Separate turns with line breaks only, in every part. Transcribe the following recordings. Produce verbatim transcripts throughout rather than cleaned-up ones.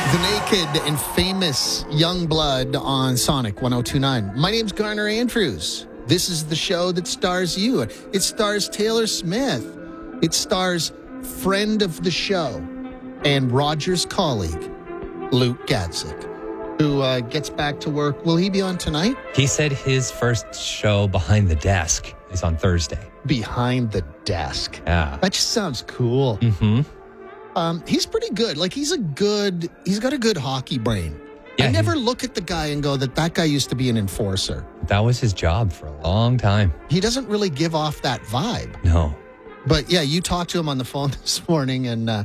The Naked and famous Young Blood on Sonic one oh two point nine. My name's Garner Andrews. This is the show that stars you. It stars Taylor Smith. It stars friend of the show and Roger's colleague, Luke Gadzik, who uh, gets back to work. Will he be on tonight?
He said his first show behind the desk is on Thursday.
Behind the desk.
Yeah.
That just sounds cool.
Mm-hmm.
Um, he's pretty good. Like, he's a good, he's got a good hockey brain.
Yeah,
I never look at the guy and go that that guy used to be an enforcer.
That was his job for a long time.
He doesn't really give off that vibe.
No.
But yeah, you talked to him on the phone this morning and uh,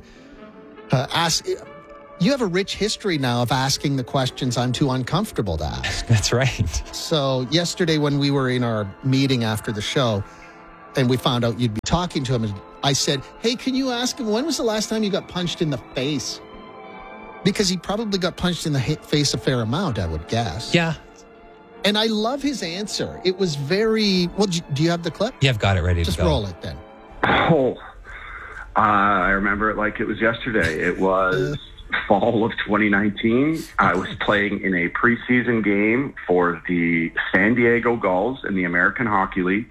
uh, ask. You have a rich history now of asking the questions I'm too uncomfortable to ask.
That's right.
So yesterday when we were in our meeting after the show and we found out you'd be talking to him, I said, hey, can you ask him, when was the last time you got punched in the face? Because he probably got punched in the face a fair amount, I would guess.
Yeah.
And I love his answer. It was very, well, do you have the clip?
Yeah, I've got it ready
Just
to go.
roll it then.
Oh, uh, I remember it like it was yesterday. It was fall of twenty nineteen. I was playing in a preseason game for the San Diego Gulls in the American Hockey League.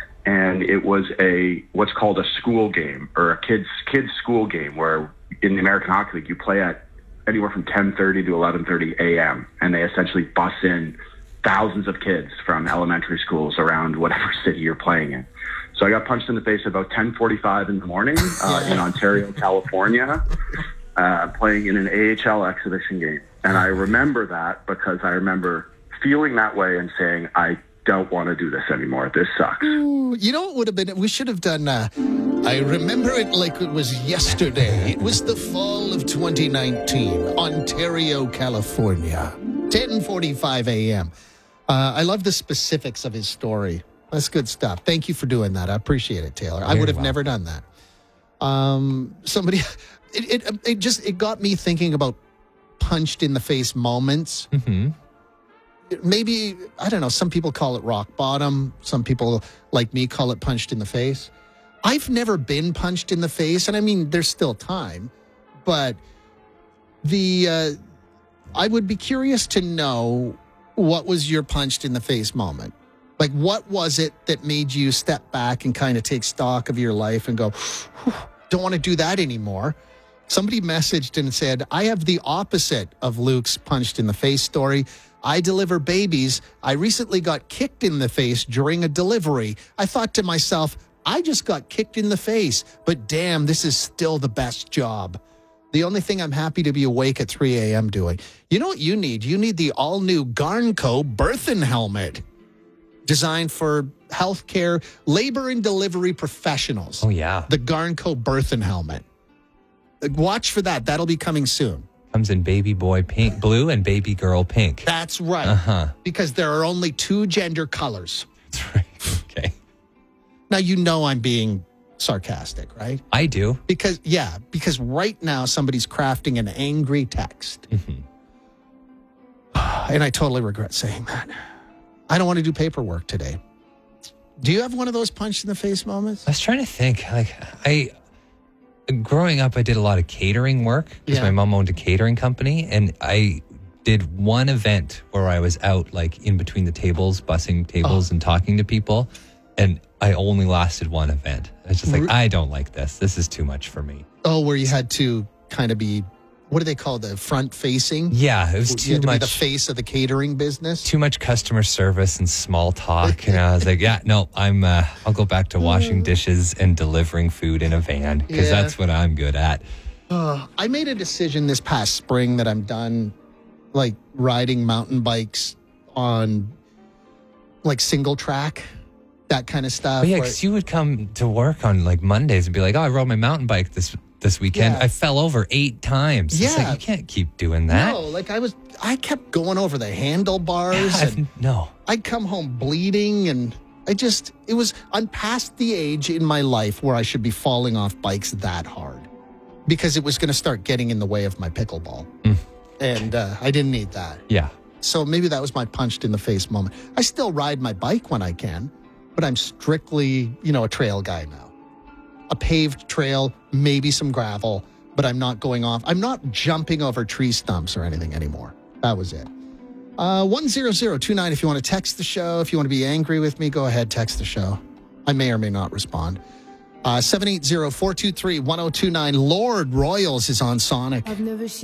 And it was a what's called a school game, or a kids kids school game, where in the American Hockey League you play at anywhere from ten thirty to eleven thirty a.m. and they essentially bus in thousands of kids from elementary schools around whatever city you're playing in. So I got punched in the face at about ten forty-five in the morning uh, in Ontario, California, uh, playing in an A H L exhibition game. And I remember that because I remember feeling that way and saying, I don't want to do this anymore. This sucks.
Ooh, you know what would have been? We should have done, uh, I remember it like it was yesterday. It was the fall of twenty nineteen, Ontario, California, ten forty-five a.m. Uh, I love the specifics of his story. That's good stuff. Thank you for doing that. I appreciate it, Taylor. I would have never done that. Um, somebody, it, it, it just, it got me thinking about punched in the face moments.
Mm-hmm.
Maybe, I don't know, some people call it rock bottom. Some people, like me, call it punched in the face. I've never been punched in the face, and I mean, there's still time, but the uh, I would be curious to know, what was your punched in the face moment? Like, what was it that made you step back and kind of take stock of your life and go, don't want to do that anymore? Somebody messaged and said, I have the opposite of Luke's punched in the face story. I deliver babies. I recently got kicked in the face during a delivery. I thought to myself, I just got kicked in the face, but damn, this is still the best job. The only thing I'm happy to be awake at three a.m. doing. You know what you need? You need the all-new Garnco Birthing Helmet, designed for healthcare, labor and delivery professionals.
Oh, yeah.
The Garnco Birthing Helmet. Watch for that. That'll be coming soon.
Comes in baby boy pink, blue, and baby girl pink.
That's right.
Uh-huh.
Because there are only two gender colors.
That's right. Okay.
Now, you know I'm being sarcastic, right?
I do.
Because, yeah, because right now somebody's crafting an angry text.
Mm-hmm.
And I totally regret saying that. I don't want to do paperwork today. Do you have one of those punch in the face moments?
I was trying to think. Like, I... Growing up, I did a lot of catering work because
Yeah.
my mom owned a catering company, and I did one event where I was out, like, in between the tables, bussing tables
Oh.
and talking to people, and I only lasted one event. I was just like,
Re-
I don't like this. This is too much for me.
Oh, where you had to kind of be, what do they call the front facing?
Yeah, it was
You
too
had to
much.
be the face of the catering business.
Too much customer service and small talk, and I was like, "Yeah, no, I'm. Uh, I'll go back to washing dishes and delivering food in a van because
Yeah.
that's what I'm good at."
Uh, I made a decision this past spring that I'm done, like, riding mountain bikes on, like, single track, that kind of stuff.
But yeah,
where-
because you would come to work on like Mondays and be like, "Oh, I rode my mountain bike this this weekend.
Yeah.
I fell over eight times." It's
Yeah.
like, you can't keep doing that.
No, like I was, I kept going over the handlebars,
Yeah,
and
no.
I'd come home bleeding, and I just, it was, I'm past the age in my life where I should be falling off bikes that hard, because it was going to start getting in the way of my pickleball.
Mm.
And uh, I didn't need that.
Yeah.
So maybe that was my punched in the face moment. I still ride my bike when I can, but I'm strictly, you know, a trail guy now. A paved trail, maybe some gravel, but I'm not going off. I'm not jumping over tree stumps or anything anymore. That was it. Uh, one zero zero two nine if you want to text the show. If you want to be angry with me, go ahead, text the show. I may or may not respond. Uh, seven eight zero, four two three, one zero two nine. Lord Royals is on Sonic.
I've never seen